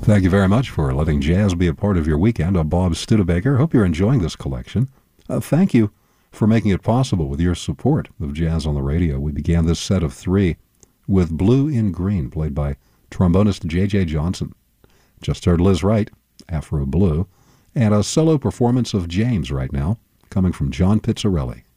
Thank you very much for letting jazz be a part of your weekend. I'm Bob Studebaker. Hope you're enjoying this collection. Thank you for making it possible with your support of Jazz on the Radio. We began this set of 3 with Blue in Green, played by trombonist J.J. Johnson. Just heard Liz Wright, Afro Blue, and a solo performance of James right now, coming from John Pizzarelli.